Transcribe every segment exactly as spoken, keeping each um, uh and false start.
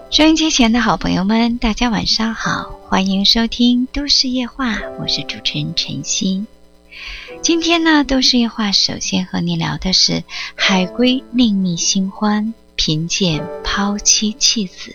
收音机前的好朋友们，大家晚上好，欢迎收听都市夜话，我是主持人晨曦。今天呢，都市夜话首先和你聊的是海归另觅新欢，贫贱抛妻弃子。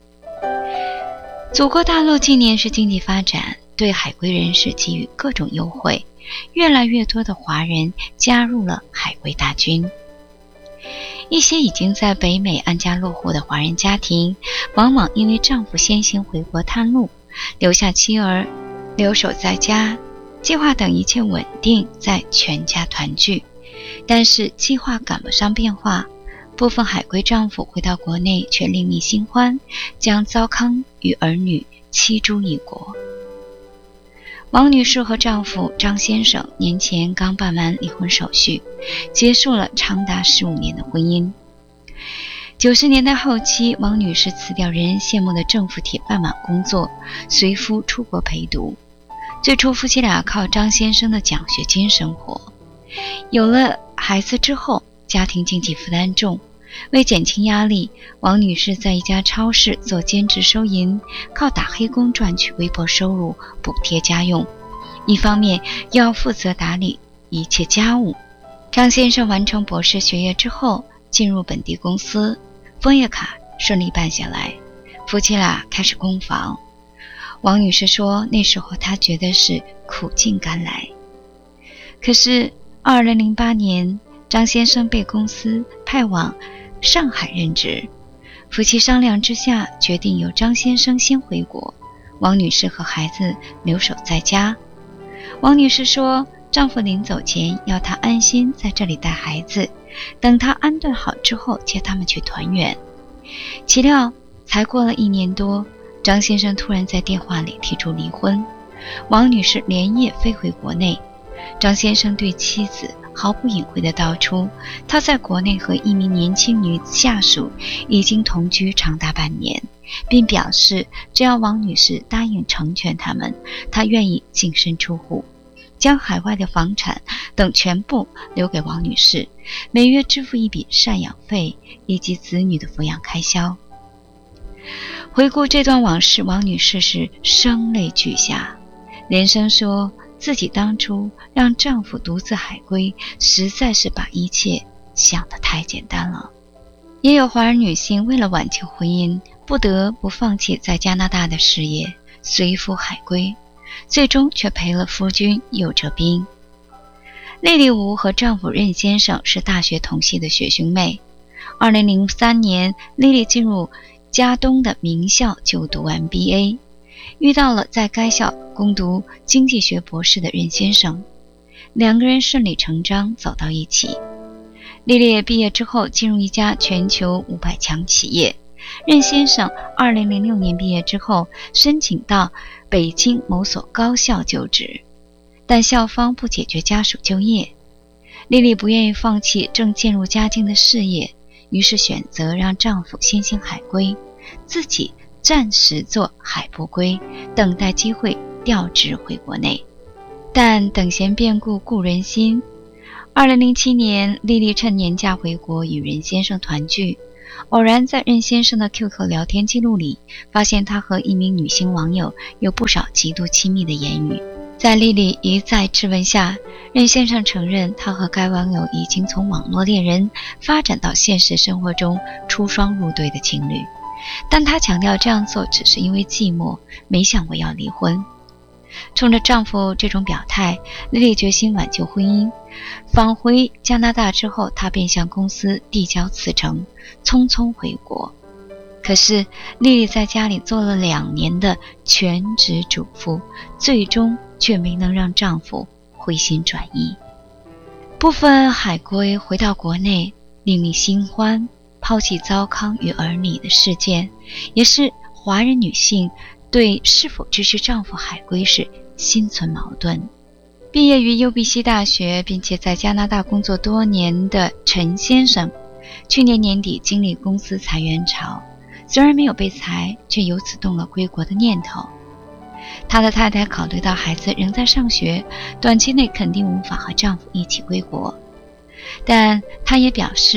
祖国大陆近年是经济发展，对海归人士给予各种优惠，越来越多的华人加入了海归大军。一些已经在北美安家落户的华人家庭，往往因为丈夫先行回国探路，留下妻儿留守在家，计划等一切稳定再全家团聚。但是计划赶不上变化，部分海归丈夫回到国内却另觅新欢，将糟糠与儿女弃诸异国。王女士和丈夫张先生年前刚办完离婚手续，结束了长达十五年的婚姻。九十年代后期，王女士辞掉人人羡慕的政府铁饭碗工作，随夫出国陪读。最初夫妻俩靠张先生的奖学金生活。有了孩子之后，家庭经济负担重，为减轻压力，王女士在一家超市做兼职收银，靠打黑工赚取微薄收入补贴家用，一方面要负责打理一切家务。张先生完成博士学业之后，进入本地公司，枫叶卡顺利办下来，夫妻俩开始供房。王女士说，那时候她觉得是苦尽甘来。可是二零零八年，张先生被公司派往上海任职，夫妻商量之下，决定由张先生先回国，王女士和孩子留守在家。王女士说，丈夫临走前要她安心在这里带孩子，等她安顿好之后接他们去团圆。岂料才过了一年多，张先生突然在电话里提出离婚，王女士连夜飞回国内。张先生对妻子毫不隐晦地道出，他在国内和一名年轻女下属已经同居长达半年，并表示只要王女士答应成全他们，他愿意净身出户，将海外的房产等全部留给王女士，每月支付一笔赡养费以及子女的抚养开销。回顾这段往事，王女士是声泪俱下，连声说自己当初让丈夫独自海归，实在是把一切想得太简单了。也有华人女性为了挽救婚姻，不得不放弃在加拿大的事业，随夫海归，最终却赔了夫君又折兵。莉莉吴和丈夫任先生是大学同系的学兄妹。二零零三年，莉莉进入加东的名校就读 M B A， 遇到了在该校攻读经济学博士的任先生，两个人顺理成章走到一起。莉莉毕业之后进入一家全球五百强企业，任先生二零零六年毕业之后申请到北京某所高校就职，但校方不解决家属就业。莉莉不愿意放弃正渐入佳境的事业，于是选择让丈夫先行海归，自己暂时做海不归，等待机会调职回国内。但等闲变故故人心，二零零七年，莉莉趁年假回国与任先生团聚，偶然在任先生的 Q Q 聊天记录里发现他和一名女性网友有不少极度亲密的言语。在莉莉一再质问下，任先生承认他和该网友已经从网络恋人发展到现实生活中出双入对的情侣，但他强调这样做只是因为寂寞，没想过要离婚。冲着丈夫这种表态，莉莉决心挽救婚姻。返回加拿大之后，她便向公司递交辞呈，匆匆回国。可是莉莉在家里做了两年的全职主妇，最终却没能让丈夫回心转意。部分海归回到国内另觅新欢，抛弃糟糠与儿女的事件，也是华人女性对是否支持丈夫海归时心存矛盾。毕业于 U B C 大学并且在加拿大工作多年的陈先生，去年年底经历公司裁员潮，虽然没有被裁，却由此动了归国的念头。他的太太考虑到孩子仍在上学，短期内肯定无法和丈夫一起归国，但他也表示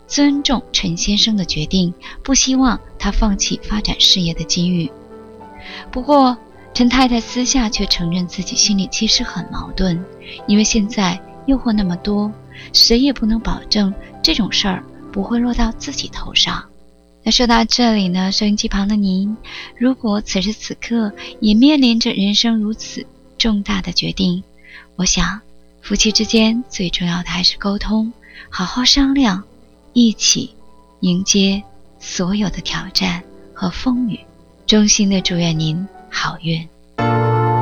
尊重陈先生的决定，不希望他放弃发展事业的机遇。不过陈太太私下却承认自己心里其实很矛盾，因为现在诱惑那么多，谁也不能保证这种事儿不会落到自己头上。那说到这里呢，收音机旁的您，如果此时此刻也面临着人生如此重大的决定，我想夫妻之间最重要的还是沟通，好好商量，一起迎接所有的挑战和风雨。衷心的祝愿您好运。